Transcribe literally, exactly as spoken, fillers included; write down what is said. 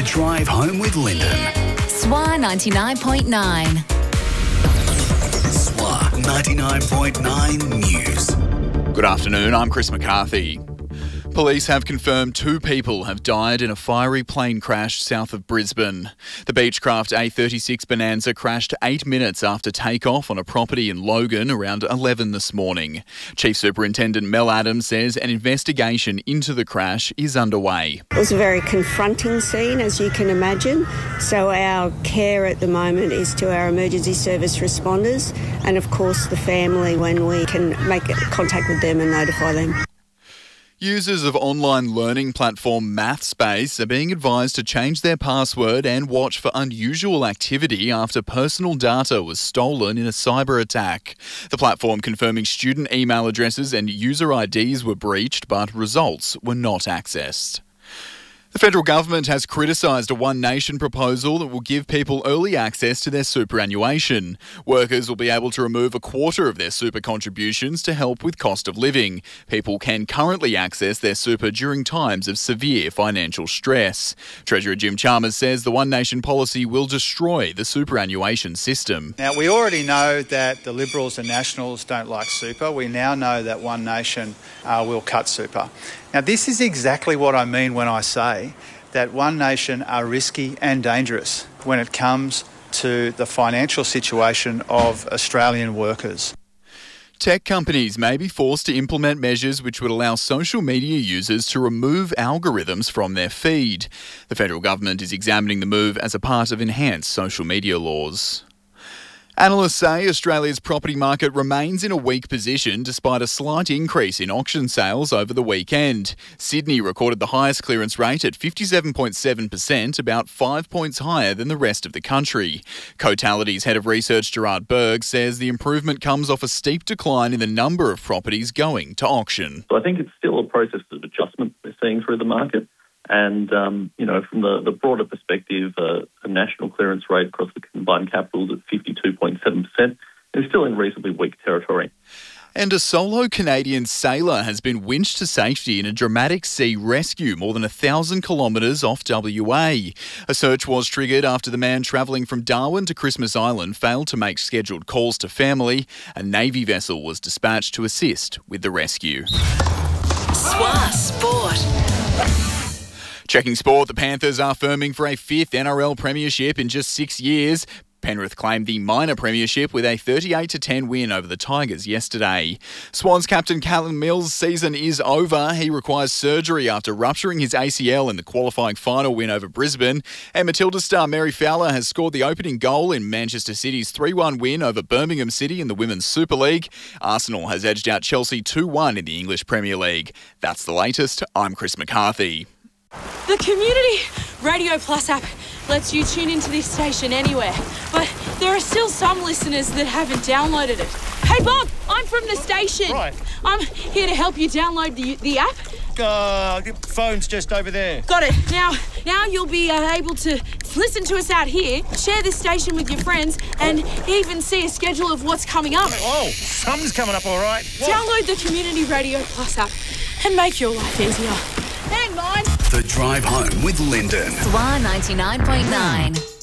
Drive Home with Lyndon. S W A ninety-nine point nine. S W A ninety-nine point nine News. Good afternoon, I'm Chris McCarthy. Police have confirmed two people have died in a fiery plane crash south of Brisbane. The Beechcraft A thirty-six Bonanza crashed eight minutes after takeoff on a property in Logan around eleven this morning. Chief Superintendent Mel Adams says an investigation into the crash is underway. It was a very confronting scene, as you can imagine. So our care at the moment is to our emergency service responders and, of course, the family when we can make contact with them and notify them. Users of online learning platform MathSpace are being advised to change their password and watch for unusual activity after personal data was stolen in a cyber attack. The platform confirming student email addresses and user I Ds were breached, but results were not accessed. The federal government has criticised a One Nation proposal that will give people early access to their superannuation. Workers will be able to remove a quarter of their super contributions to help with cost of living. People can currently access their super during times of severe financial stress. Treasurer Jim Chalmers says the One Nation policy will destroy the superannuation system. Now, we already know that the Liberals and Nationals don't like super. We now know that One Nation uh, will cut super. Now, this is exactly what I mean when I say that One Nation are risky and dangerous when it comes to the financial situation of Australian workers. Tech companies may be forced to implement measures which would allow social media users to remove algorithms from their feed. The federal government is examining the move as a part of enhanced social media laws. Analysts say Australia's property market remains in a weak position despite a slight increase in auction sales over the weekend. Sydney recorded the highest clearance rate at fifty-seven point seven percent, about five points higher than the rest of the country. Cotality's head of research Gerard Berg says the improvement comes off a steep decline in the number of properties going to auction. So I think it's still a process of adjustment we're seeing through the market. And, um, you know, from the, the broader perspective, uh, a national clearance rate across the combined capitals at fifty-two point seven percent is still in reasonably weak territory. And a solo Canadian sailor has been winched to safety in a dramatic sea rescue more than a thousand kilometres off W A. A search was triggered after the man travelling from Darwin to Christmas Island failed to make scheduled calls to family. A Navy vessel was dispatched to assist with the rescue. S W A Sport. Checking sport, the Panthers are firming for a fifth N R L premiership in just six years. Penrith claimed the minor premiership with a thirty-eight to ten win over the Tigers yesterday. Swans captain Callum Mills' season is over. He requires surgery after rupturing his A C L in the qualifying final win over Brisbane. And Matilda star Mary Fowler has scored the opening goal in Manchester City's three one win over Birmingham City in the Women's Super League. Arsenal has edged out Chelsea two one in the English Premier League. That's the latest. I'm Chris McCarthy. The Community Radio Plus app lets you tune into this station anywhere, but there are still some listeners that haven't downloaded it. Hey Bob, I'm from the station. Right. I'm here to help you download the the app. Uh, the phone's just over there. Got it. Now, now you'll be uh, able to listen to us out here, share this station with your friends, and even see a schedule of what's coming up. Oh, something's coming up all right. What? Download the Community Radio Plus app and make your life easier. And mine. The Drive Home with Lyndon. S W A ninety-nine point nine.